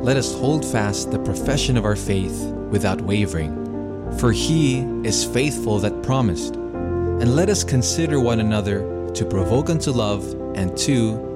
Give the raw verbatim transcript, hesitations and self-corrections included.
let us hold fast the profession of our faith without wavering. For he is faithful that promised. And let us consider one another to provoke unto love and to